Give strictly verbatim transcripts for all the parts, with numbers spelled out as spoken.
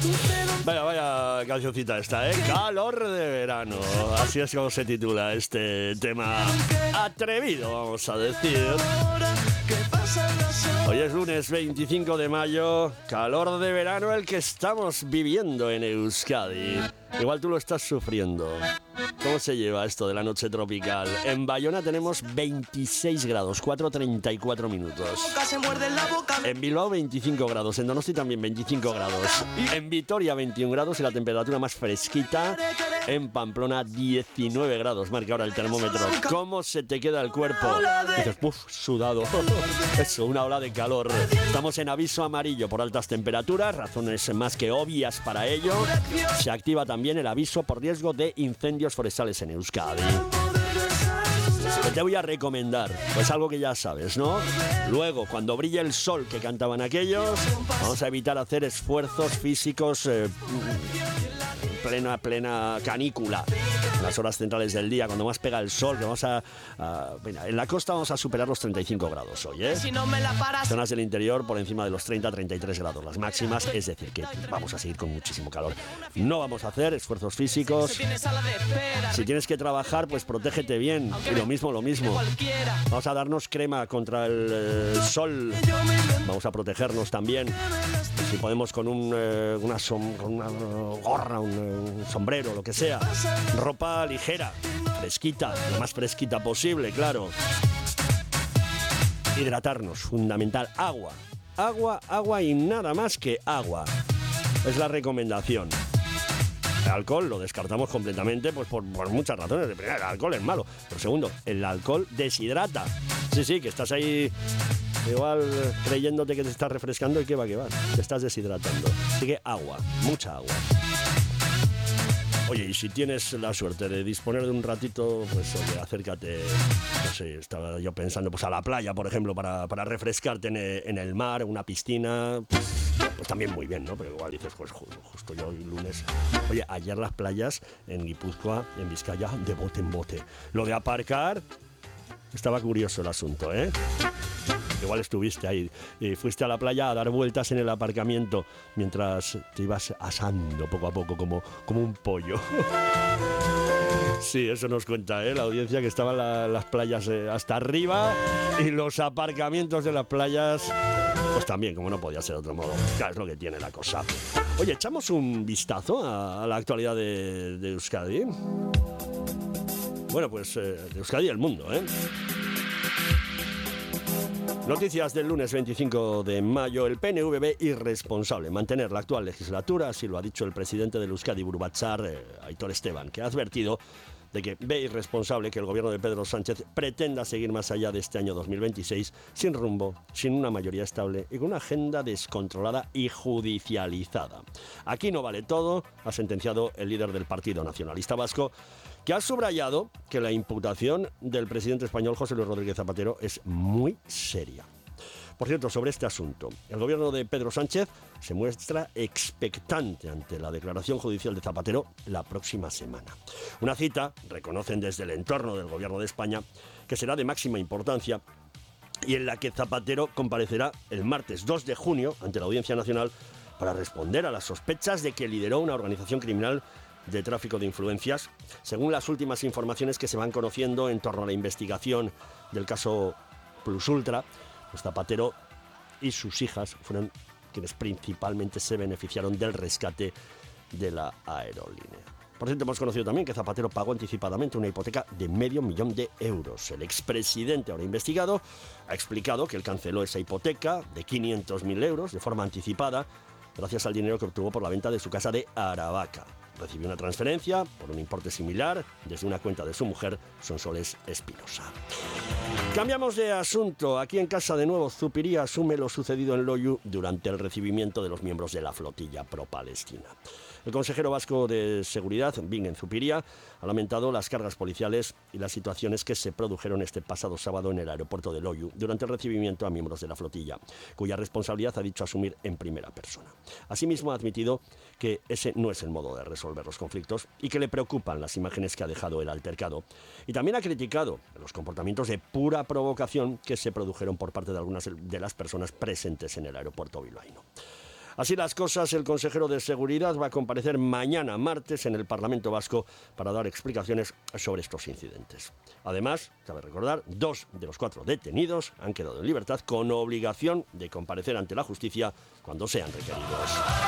Vaya, vaya cancioncita esta, ¿eh? Calor de verano. Así es como se titula este tema atrevido, vamos a decir. Hoy es lunes veinticinco de mayo. Calor de verano el que estamos viviendo en Euskadi. Igual tú lo estás sufriendo. ¿Cómo se lleva esto de la noche tropical? En Bayona tenemos veintiséis grados, cuatro treinta y cuatro minutos. En Bilbao veinticinco grados, en Donosti también veinticinco grados. En Vitoria veintiún grados y la temperatura más fresquita. En Pamplona diecinueve grados, marca ahora el termómetro. ¿Cómo se te queda el cuerpo? Dices, puf, sudado. Eso, una ola de calor. Estamos en aviso amarillo por altas temperaturas, razones más que obvias para ello. Se activa también el aviso por riesgo de incendios forestales en Euskadi. ¿Qué te voy a recomendar? Pues algo que ya sabes, ¿no? Luego, cuando brille el sol que cantaban aquellos, vamos a evitar hacer esfuerzos físicos eh, plena, plena canícula. En las horas centrales del día, cuando más pega el sol, que vamos a, a... Mira, en la costa vamos a superar los treinta y cinco grados hoy, ¿eh? Zonas del interior por encima de los treinta a treinta y tres grados, las máximas, es decir, que vamos a seguir con muchísimo calor. No vamos a hacer esfuerzos físicos. Si tienes que trabajar, pues protégete bien. Y lo mismo, lo mismo. Vamos a darnos crema contra el eh, sol. Vamos a protegernos también. Si podemos con un, eh, una, som- con una gorra, un, un sombrero, lo que sea. Ropa ligera, fresquita, lo más fresquita posible, claro. Hidratarnos, fundamental. Agua, agua, agua y nada más que agua. Es la recomendación. El alcohol lo descartamos completamente, pues por, por muchas razones. De primera, el alcohol es malo. Pero segundo, el alcohol deshidrata. Sí, sí, que estás ahí igual creyéndote que te estás refrescando y que va, que va. Te estás deshidratando. Así que agua, mucha agua. Oye, y si tienes la suerte de disponer de un ratito, pues oye, acércate, no sé, estaba yo pensando pues a la playa, por ejemplo, para, para refrescarte en el, en el mar, una piscina, pues, pues también muy bien, ¿no? Pero igual dices, pues justo yo hoy lunes. Oye, ayer las playas en Guipúzcoa, en Vizcaya, de bote en bote. Lo de aparcar, estaba curioso el asunto, ¿eh? Igual estuviste ahí y fuiste a la playa a dar vueltas en el aparcamiento mientras te ibas asando poco a poco como, como un pollo. Sí, eso nos cuenta, ¿eh? La audiencia, que estaban la, las playas eh, hasta arriba y los aparcamientos de las playas, pues también, como no podía ser de otro modo. Claro, es lo que tiene la cosa. Oye, echamos un vistazo a, a la actualidad de, de Euskadi. Bueno, pues eh, de Euskadi y el mundo, ¿eh? Noticias del lunes veinticinco de mayo. El P N V ve irresponsable mantener la actual legislatura, así lo ha dicho el presidente del Euskadi Buru Batzar, eh, Aitor Esteban, que ha advertido de que ve irresponsable que el gobierno de Pedro Sánchez pretenda seguir más allá de este año dos mil veintiséis sin rumbo, sin una mayoría estable y con una agenda descontrolada y judicializada. Aquí no vale todo, ha sentenciado el líder del Partido Nacionalista Vasco, que ha subrayado que la imputación del presidente español José Luis Rodríguez Zapatero es muy seria. Por cierto, sobre este asunto, el gobierno de Pedro Sánchez se muestra expectante ante la declaración judicial de Zapatero la próxima semana. Una cita, reconocen desde el entorno del gobierno de España, que será de máxima importancia y en la que Zapatero comparecerá el martes dos de junio ante la Audiencia Nacional para responder a las sospechas de que lideró una organización criminal de tráfico de influencias. Según las últimas informaciones que se van conociendo en torno a la investigación del caso Plus Ultra, pues Zapatero y sus hijas fueron quienes principalmente se beneficiaron del rescate de la aerolínea. Por cierto, hemos conocido también que Zapatero pagó anticipadamente una hipoteca de medio millón de euros. El expresidente, ahora investigado, ha explicado que él canceló esa hipoteca de quinientos mil euros de forma anticipada gracias al dinero que obtuvo por la venta de su casa de Aravaca. Recibió una transferencia por un importe similar desde una cuenta de su mujer, Sonsoles Espinosa. Cambiamos de asunto. Aquí en casa de nuevo, Zupiria asume lo sucedido en Loiu durante el recibimiento de los miembros de la flotilla pro-palestina. El consejero vasco de Seguridad, Bingen Zupiria, ha lamentado las cargas policiales y las situaciones que se produjeron este pasado sábado en el aeropuerto de Loiu durante el recibimiento a miembros de la flotilla, cuya responsabilidad ha dicho asumir en primera persona. Asimismo, ha admitido que ese no es el modo de resolver los conflictos y que le preocupan las imágenes que ha dejado el altercado. Y también ha criticado los comportamientos de pura provocación que se produjeron por parte de algunas de las personas presentes en el aeropuerto bilbaíno. Así las cosas, el consejero de Seguridad va a comparecer mañana martes en el Parlamento Vasco para dar explicaciones sobre estos incidentes. Además, cabe recordar, dos de los cuatro detenidos han quedado en libertad con obligación de comparecer ante la justicia cuando sean requeridos.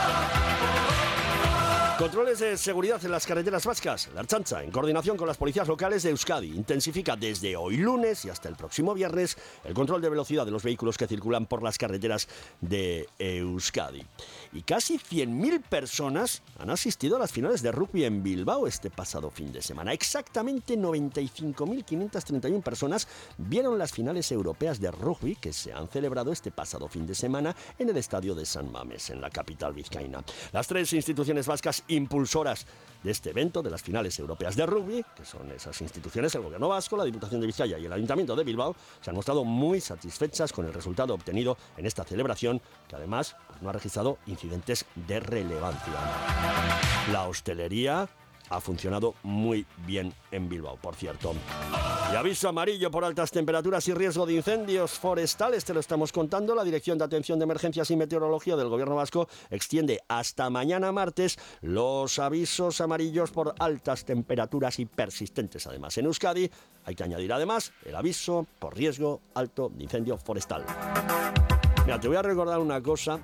Controles de seguridad en las carreteras vascas. La Ertzaintza, en coordinación con las policías locales de Euskadi, intensifica desde hoy lunes y hasta el próximo viernes el control de velocidad de los vehículos que circulan por las carreteras de Euskadi. Y casi cien mil personas han asistido a las finales de rugby en Bilbao este pasado fin de semana. Exactamente noventa y cinco mil quinientas treinta y una personas vieron las finales europeas de rugby que se han celebrado este pasado fin de semana en el estadio de San Mamés, en la capital vizcaína. Las tres instituciones vascas impulsoras de este evento, de las finales europeas de rugby, que son esas instituciones, el Gobierno vasco, la Diputación de Vizcaya y el Ayuntamiento de Bilbao, se han mostrado muy satisfechas con el resultado obtenido en esta celebración, que además pues, no ha registrado incidentes de relevancia. La hostelería ha funcionado muy bien en Bilbao, por cierto. Y aviso amarillo por altas temperaturas y riesgo de incendios forestales, te lo estamos contando. La Dirección de Atención de Emergencias y Meteorología del Gobierno vasco extiende hasta mañana martes los avisos amarillos por altas temperaturas y persistentes. Además, en Euskadi hay que añadir además el aviso por riesgo alto de incendio forestal. Mira, te voy a recordar una cosa.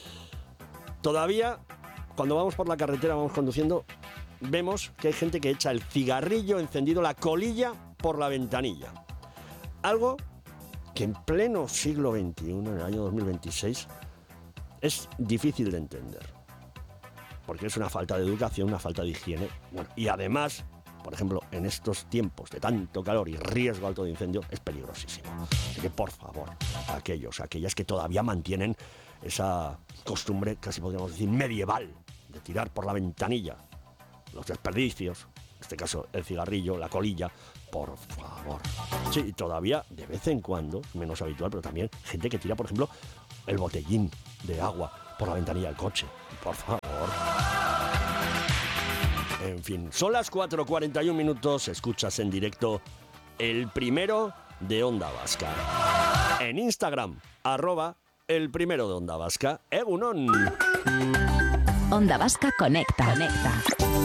Todavía, cuando vamos por la carretera, vamos conduciendo, vemos que hay gente que echa el cigarrillo encendido, la colilla, por la ventanilla. Algo que en pleno siglo veintiuno, en el año dos mil veintiséis, es difícil de entender. Porque es una falta de educación, una falta de higiene. Bueno, y además, por ejemplo, en estos tiempos de tanto calor y riesgo alto de incendio, es peligrosísimo. Así que, por favor, aquellos, aquellas que todavía mantienen esa costumbre, casi podríamos decir medieval, de tirar por la ventanilla los desperdicios, en este caso el cigarrillo, la colilla, por favor. Sí, todavía de vez en cuando, menos habitual, pero también gente que tira, por ejemplo, el botellín de agua por la ventanilla del coche. Por favor. En fin, son las cuatro cuarenta y un minutos, escuchas en directo El Primero de Onda Vasca. En Instagram, arroba El Primero de Onda Vasca, Egunon. Onda Vasca conecta, conecta.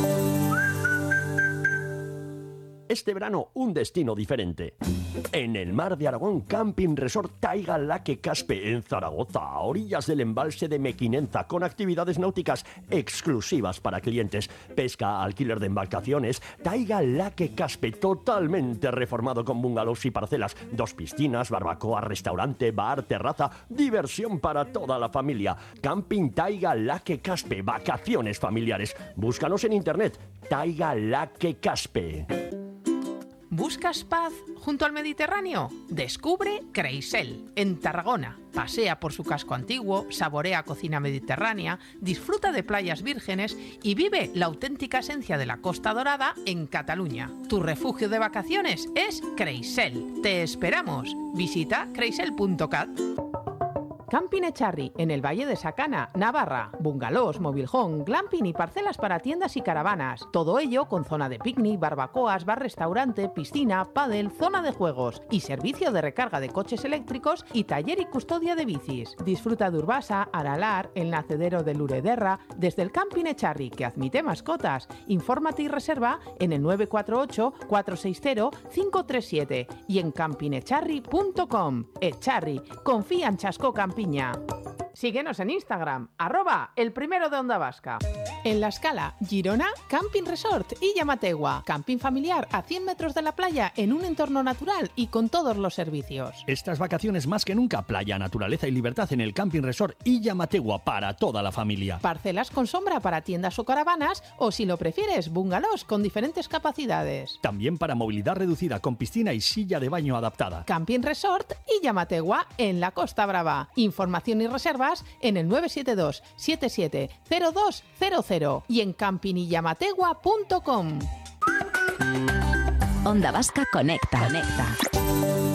Este verano, un destino diferente. En el mar de Aragón, Camping Resort Taiga Laque Caspe, en Zaragoza, a orillas del embalse de Mequinenza, con actividades náuticas exclusivas para clientes, pesca, alquiler de embarcaciones. Taiga Laque Caspe, totalmente reformado con bungalows y parcelas, dos piscinas, barbacoa, restaurante, bar, terraza, diversión para toda la familia. Camping Taiga Laque Caspe, vacaciones familiares. Búscanos en internet, Taiga Laque Caspe. ¿Buscas paz junto al Mediterráneo? Descubre Creisel, en Tarragona. Pasea por su casco antiguo, saborea cocina mediterránea, disfruta de playas vírgenes y vive la auténtica esencia de la Costa Dorada en Cataluña. Tu refugio de vacaciones es Creisel. ¡Te esperamos! Visita creisel punto cat. Camping Echarri, en el Valle de Sacana, Navarra. Bungalows, mobilhome, glamping y parcelas para tiendas y caravanas. Todo ello con zona de picnic, barbacoas, bar-restaurante, piscina, pádel, zona de juegos y servicio de recarga de coches eléctricos y taller y custodia de bicis. Disfruta de Urbasa, Aralar, el nacedero de Lurederra, desde el Camping Echarri, que admite mascotas. Infórmate y reserva en el nueve cuatro ocho, cuatro seis cero, cinco tres siete y en camping echarri punto com. Echarri, confía en Chasco Camping. Piña. Síguenos en Instagram, arroba El Primero de Onda Vasca. En La Escala, Girona, Camping Resort y Llamategua. Camping familiar a cien metros de la playa en un entorno natural y con todos los servicios. Estas vacaciones más que nunca, playa, naturaleza y libertad en el Camping Resort y Llamategua para toda la familia. Parcelas con sombra para tiendas o caravanas o, si lo prefieres, bungalows con diferentes capacidades. También para movilidad reducida con piscina y silla de baño adaptada. Camping Resort y Llamategua en la Costa Brava. Información y reservas en el nueve siete dos, siete siete cero dos cero cero y en camping y llamategua punto com. Onda Vasca conecta, conecta.